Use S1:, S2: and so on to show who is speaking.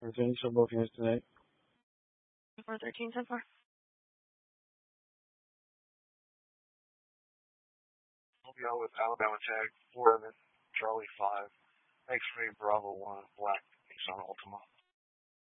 S1: We're finished for both units tonight.
S2: 413 so far.
S3: I'll be out with Alabama Tag 4 Charlie 5. X-Ray Bravo 1 Black Exxon Ultima.